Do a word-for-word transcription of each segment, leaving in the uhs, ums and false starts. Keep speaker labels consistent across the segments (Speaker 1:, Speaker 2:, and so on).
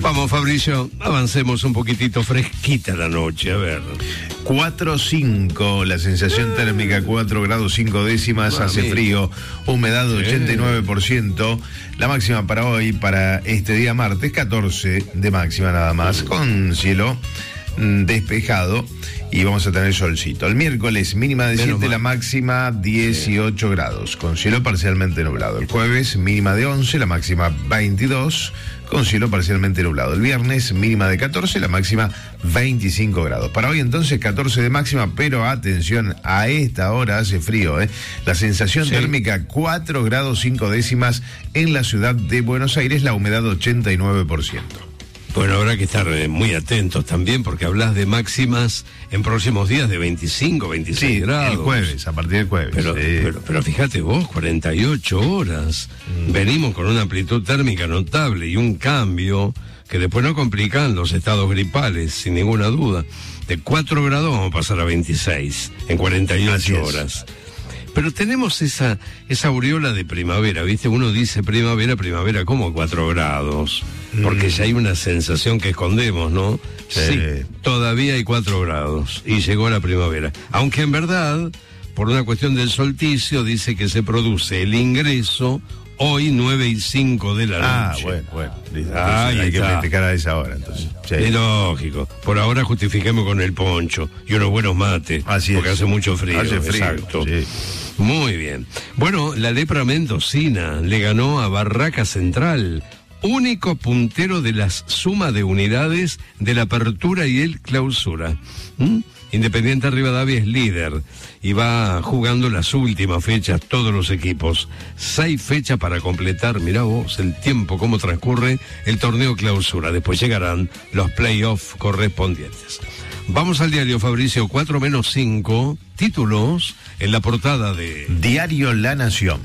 Speaker 1: Vamos, Fabricio, avancemos un poquitito, fresquita la noche, a ver.
Speaker 2: cuatro cinco, la sensación térmica cuatro grados cinco décimas, Mami. Hace frío, humedad ochenta y nueve por ciento, la máxima para hoy, para este día martes, catorce de máxima nada más, con cielo despejado y vamos a tener solcito. El miércoles mínima de siete, la máxima dieciocho grados, con cielo parcialmente nublado. El jueves mínima de once, la máxima veintidós, con cielo parcialmente nublado. El viernes mínima de catorce, la máxima veinticinco grados. Para hoy entonces catorce de máxima, pero atención, a esta hora hace frío, ¿eh? La sensación sí. térmica cuatro grados cinco décimas en la ciudad de Buenos Aires, la humedad ochenta y nueve por ciento.
Speaker 1: Bueno, habrá que estar eh, muy atentos también, porque hablas de máximas en próximos días de veinticinco, veintiséis
Speaker 2: sí,
Speaker 1: grados.
Speaker 2: el jueves, a partir del jueves.
Speaker 1: Pero,
Speaker 2: sí.
Speaker 1: pero, pero fíjate vos, cuarenta y ocho horas. Mm. Venimos con una amplitud térmica notable y un cambio que después no complican los estados gripales, sin ninguna duda. De cuatro grados vamos a pasar a veintiséis en cuarenta y ocho horas. Pero tenemos esa, esa aureola de primavera, ¿viste? Uno dice primavera, primavera, ¿cómo cuatro grados? Porque mm. ya hay una sensación que escondemos, ¿no? Sí. sí, todavía hay cuatro grados y llegó la primavera. Aunque en verdad, por una cuestión del solsticio, dice que se produce el ingreso hoy nueve y cinco de la noche.
Speaker 2: Ah, bueno, bueno. Ah, hay que practicar a esa hora, entonces. Sí.
Speaker 1: Es lógico. Por ahora justifiquemos con el poncho y unos buenos mates.
Speaker 2: Así
Speaker 1: porque
Speaker 2: es.
Speaker 1: hace mucho frío.
Speaker 2: Hace frío,
Speaker 1: exacto.
Speaker 2: Sí.
Speaker 1: Muy bien. Bueno, la Lepra Mendocina le ganó a Barraca Central, único puntero de las suma de unidades de la apertura y el clausura. ¿Mm? Independiente Rivadavia es líder y va jugando las últimas fechas todos los equipos. Seis fechas para completar, mirá vos el tiempo, cómo transcurre el torneo clausura. Después llegarán los playoffs correspondientes. Vamos al diario, Fabricio, cuatro menos cinco, títulos en la portada de...
Speaker 2: Diario La Nación.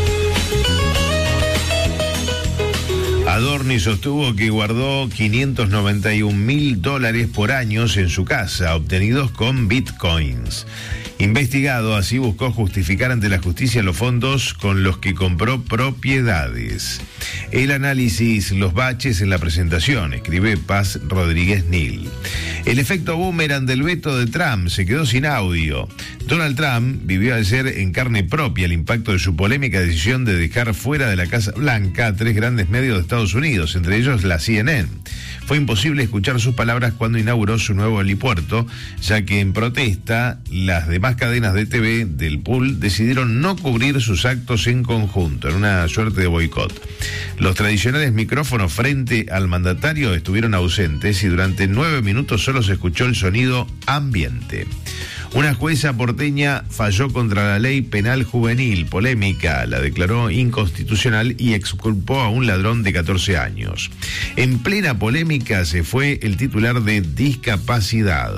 Speaker 2: Adorni sostuvo que guardó quinientos noventa y un mil dólares por años en su casa, obtenidos con bitcoins. Investigado, así buscó justificar ante la justicia los fondos con los que compró propiedades. El análisis, los baches en la presentación, escribe Paz Rodríguez Nil. El efecto boomerang del veto de Trump se quedó sin audio. Donald Trump vivió ayer en carne propia el impacto de su polémica decisión de dejar fuera de la Casa Blanca a tres grandes medios de Estados Unidos, entre ellos la C N N. Fue imposible escuchar sus palabras cuando inauguró su nuevo helipuerto, ya que en protesta las demás cadenas de T V del pool decidieron no cubrir sus actos en conjunto, en una suerte de boicot. Los tradicionales micrófonos frente al mandatario estuvieron ausentes y durante nueve minutos solo se escuchó el sonido ambiente. Una jueza porteña falló contra la ley penal juvenil, polémica, la declaró inconstitucional y exculpó a un ladrón de catorce años. En plena polémica se fue el titular de discapacidad.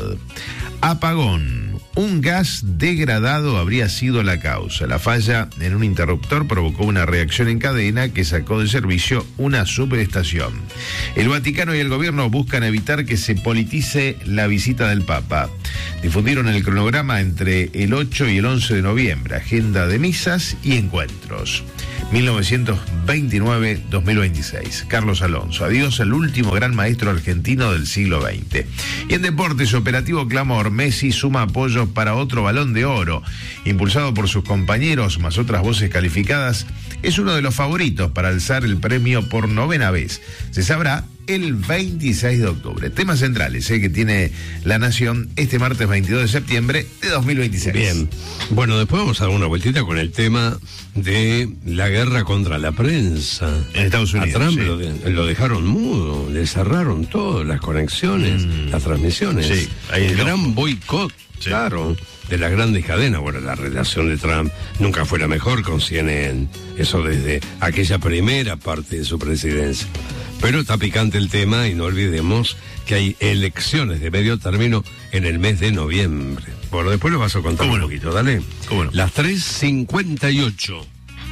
Speaker 2: Apagón. Un gas degradado habría sido la causa. La falla en un interruptor provocó una reacción en cadena que sacó de servicio una subestación. El Vaticano y el gobierno buscan evitar que se politice la visita del Papa. Difundieron el cronograma entre el ocho y el once de noviembre, agenda de misas y encuentros. mil novecientos veintinueve a dos mil veintiséis. Carlos Alonso, adiós al último gran maestro argentino del siglo veinte. Y en deportes, operativo clamor, Messi suma apoyo para otro Balón de Oro. Impulsado por sus compañeros, más otras voces calificadas, es uno de los favoritos para alzar el premio por novena vez. Se sabrá el veintiséis de octubre. Temas centrales ¿eh? que tiene La Nación este martes veintidós de septiembre de dos mil veintiséis.
Speaker 1: Bien, bueno, después vamos a dar una vueltita con el tema de la guerra contra la prensa.
Speaker 2: En Estados Unidos.
Speaker 1: A Trump
Speaker 2: sí.
Speaker 1: lo, de, lo dejaron mudo, le cerraron todo, las conexiones, mm. las transmisiones.
Speaker 2: Sí, ahí
Speaker 1: el
Speaker 2: no.
Speaker 1: gran boicot, sí. claro, de las grandes cadenas. Bueno, la relación de Trump nunca fue la mejor con C N N, eso desde aquella primera parte de su presidencia. Pero está picante el tema y no olvidemos que hay elecciones de medio término en el mes de noviembre. Bueno, después lo vas a contar un no? poquito, dale.
Speaker 2: ¿Cómo no?
Speaker 1: Las tres cincuenta y ocho.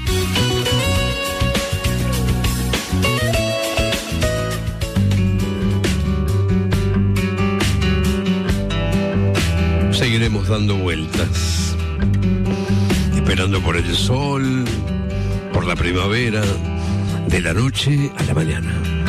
Speaker 1: Seguiremos dando vueltas, esperando por el sol, por la primavera, de la noche a la mañana.